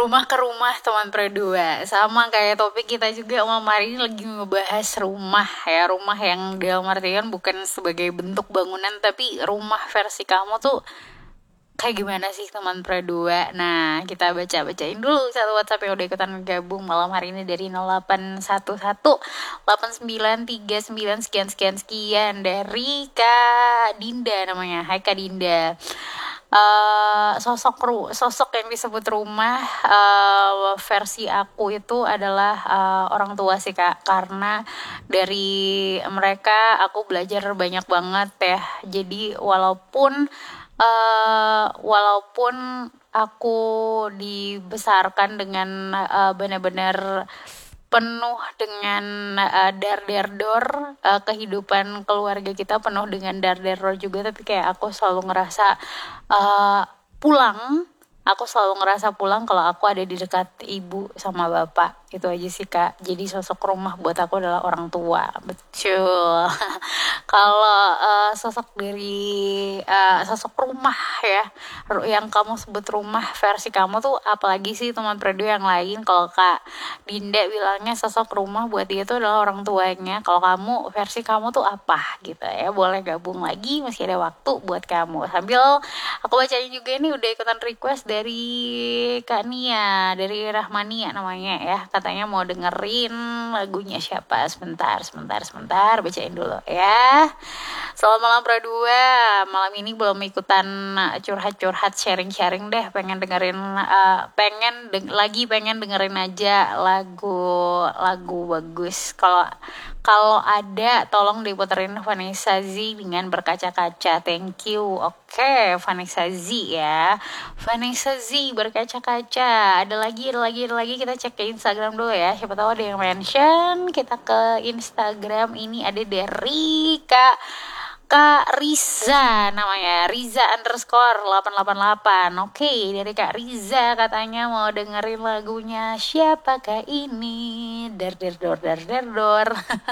rumah ke rumah teman berdua. Sama kayak topik kita juga malam hari ini lagi ngebahas rumah ya. Rumah yang dalam artian bukan sebagai bentuk bangunan, tapi rumah versi kamu tuh kayak gimana sih teman berdua. Nah, kita bacain dulu satu WhatsApp yang udah ikutan gabung malam hari ini dari 0811 sekian dari Kak Dinda namanya. Hai Kak Dinda. Sosok yang disebut rumah versi aku itu adalah orang tua sih Kak, karena dari mereka aku belajar banyak banget ya. Jadi walaupun aku dibesarkan dengan benar-benar penuh dengan dar-der-dor, kehidupan keluarga kita penuh dengan dar-der-dor juga, tapi kayak aku selalu ngerasa pulang kalau aku ada di dekat ibu sama bapak. Itu aja sih Kak. Jadi sosok rumah buat aku adalah orang tua. Betul. Kalau sosok rumah ya, yang kamu sebut rumah versi kamu tuh apalagi sih teman berdua yang lain? Kalau Kak Dinda bilangnya sosok rumah buat dia itu adalah orang tuanya. Kalau kamu, versi kamu tuh apa gitu ya? Boleh gabung lagi, masih ada waktu buat kamu. Sambil aku bacain juga nih, udah ikutan request dari Kak Nia, dari Rahmania namanya ya. Katanya mau dengerin lagunya siapa? Sebentar, bacain dulu ya. Selamat malam berdua. Malam ini belum ikutan curhat-curhat, sharing-sharing deh. Pengen dengerin aja lagu bagus. Kalau ada tolong diputerin Vanessa Z dengan berkaca-kaca. Thank you. Oke, Vanessa Z ya. Vanessa Z berkaca-kaca. Ada lagi kita cek ke Instagram dulu ya. Siapa tahu ada yang mention. Kita ke Instagram, ini ada dari Kak Riza namanya, Riza_888. Oke, dari Kak Riza katanya mau dengerin lagunya siapakah ini, dar dor.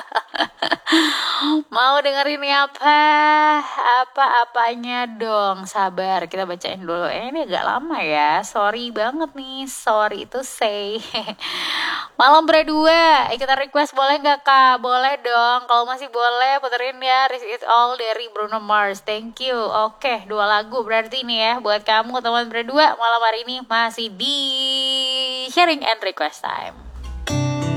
Mau dengerin apa-apanya dong. Sabar, kita bacain dulu. Ini agak lama ya, sorry banget nih, sorry to say. Malam berdua, ikutan request boleh gak Kak? Boleh dong, kalau masih boleh puterin ya Risk It All dari Bruno Mars. Thank you. Oke, 2 lagu berarti nih ya buat kamu teman berdua. Malam hari ini masih di sharing and request time.